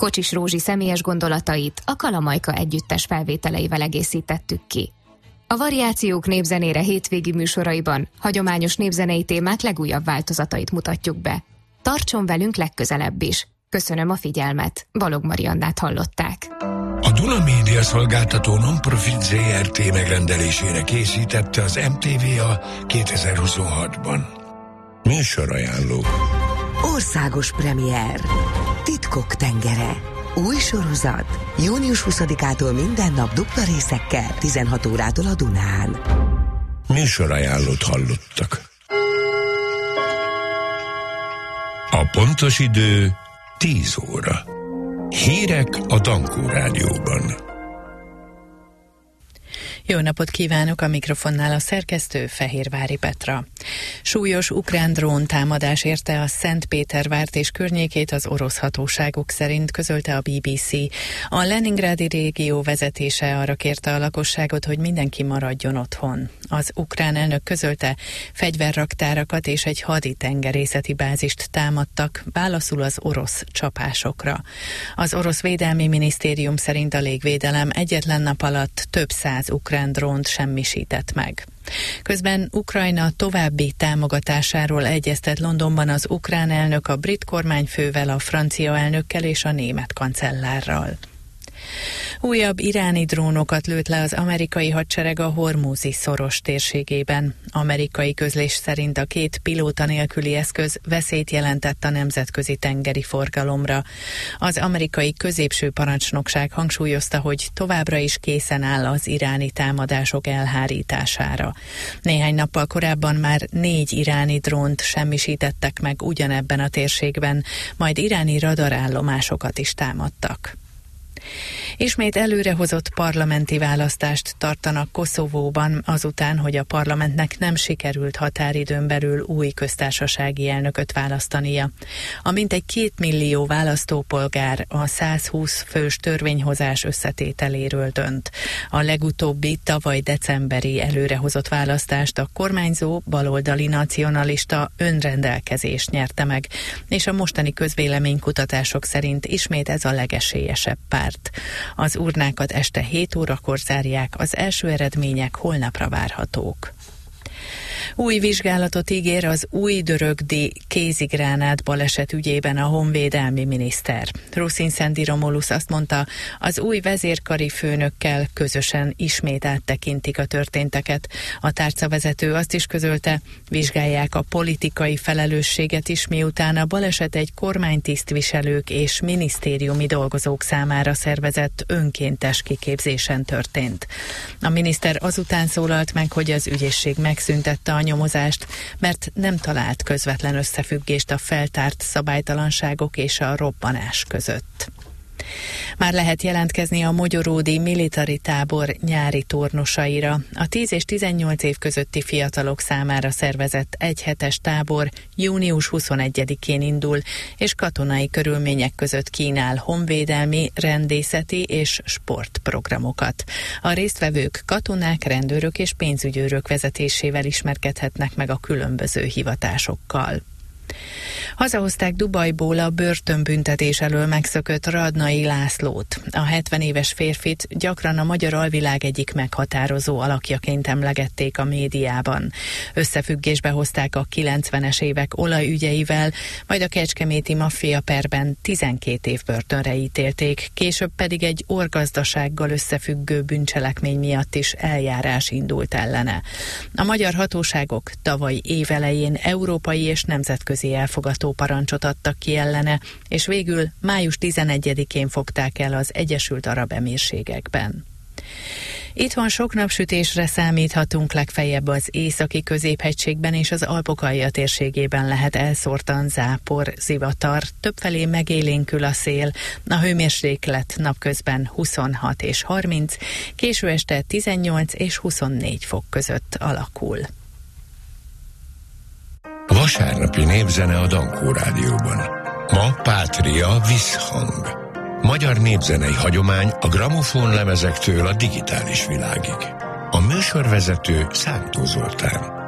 Kocsis Rózsi személyes gondolatait a Kalamajka együttes felvételeivel egészítettük ki. A Variációk népzenére hétvégi műsoraiban hagyományos népzenei témák legújabb változatait mutatjuk be. Tartson velünk legközelebb is! Köszönöm a figyelmet, Balog Mariannát hallották. A Duna Média Szolgáltató Non-Profit ZRT megrendelésére készítette az MTVA 2026-ban. Műsorajánló. Országos premier. Titkok tengere. Új sorozat. Június 20-ától minden nap dupla részekkel, 16 órától a Dunán. Műsorajánlót hallottak. A pontos idő 10 óra. Hírek a Dankó Rádióban. Jó napot kívánok, a mikrofonnál a szerkesztő Fehérvári Petra. Súlyos ukrán dróntámadás érte a Szentpétervárt és környékét, az orosz hatóságok szerint közölte a BBC. A Leningrádi régió vezetése arra kérte a lakosságot, hogy mindenki maradjon otthon. Az ukrán elnök közölte, fegyverraktárakat és egy haditengerészeti bázist támadtak, válaszul az orosz csapásokra. Az orosz védelmi minisztérium szerint a légvédelem egyetlen nap alatt több száz ukrán drónt semmisített meg. Közben Ukrajna további támogatásáról egyeztet Londonban az ukrán elnök a brit kormányfővel, a francia elnökkel és a német kancellárral. Újabb iráni drónokat lőtt le az amerikai hadsereg a Hormuzi szoros térségében. Amerikai közlés szerint a két pilóta nélküli eszköz veszélyt jelentett a nemzetközi tengeri forgalomra. Az amerikai középső parancsnokság hangsúlyozta, hogy továbbra is készen áll az iráni támadások elhárítására. Néhány nappal korábban már 4 iráni drónt semmisítettek meg ugyanebben a térségben, majd iráni radarállomásokat is támadtak. Ismét előrehozott parlamenti választást tartanak Koszovóban, azután, hogy a parlamentnek nem sikerült határidőn belül új köztársasági elnököt választania. A mintegy 2 millió választópolgár a 120 fős törvényhozás összetételéről dönt. A legutóbbi tavaly decemberi előrehozott választást a kormányzó baloldali nacionalista önrendelkezés nyerte meg, és a mostani közvéleménykutatások szerint ismét ez a legesélyesebb párt. Az urnákat este 7 órakor zárják, az első eredmények holnapra várhatók. Új vizsgálatot ígér az újdörögdi kézigránát baleset ügyében a honvédelmi miniszter. Ruszin Szendi Romulusz azt mondta, az új vezérkari főnökkel közösen ismét áttekintik a történteket. A tárcavezető azt is közölte, vizsgálják a politikai felelősséget is, miután a baleset egy kormánytisztviselők és minisztériumi dolgozók számára szervezett önkéntes kiképzésen történt. A miniszter azután szólalt meg, hogy az ügyészség megszüntette a nyomozást, mert nem talált közvetlen összefüggést a feltárt szabálytalanságok és a robbanás között. Már lehet jelentkezni a Mogyoródi militari tábor nyári tornosaira. A 10 és 18 év közötti fiatalok számára szervezett egyhetes tábor június 21-én indul, és katonai körülmények között kínál honvédelmi, rendészeti és sportprogramokat. A résztvevők katonák, rendőrök és pénzügyőrök vezetésével ismerkedhetnek meg a különböző hivatásokkal. Hazahozták Dubajból a börtönbüntetés elől megszökött Radnai Lászlót. A 70 éves férfit gyakran a magyar alvilág egyik meghatározó alakjaként emlegették a médiában. Összefüggésbe hozták a 90-es évek olajügyeivel, majd a kecskeméti maffia perben 12 év börtönre ítélték, később pedig egy orgazdasággal összefüggő bűncselekmény miatt is eljárás indult ellene. A magyar hatóságok tavaly évelején európai és nemzetközi elfogató parancsot adtak ki ellene, és végül május 11-én fogták el az Egyesült Arab Emírségekben. Itthon sok napsütésre számíthatunk, legfeljebb az északi középhegységben és az Alpok-alja térségében lehet elszórtan zápor, zivatar, többfelé megélénkül a szél, a hőmérséklet napközben 26 és 30, késő este 18 és 24 fok között alakul. Vasárnapi népzene a Dankó Rádióban. Ma Pátria Visszhang. Magyar népzenei hagyomány a gramofón lemezektől a digitális világig. A műsorvezető Szántó Zoltán.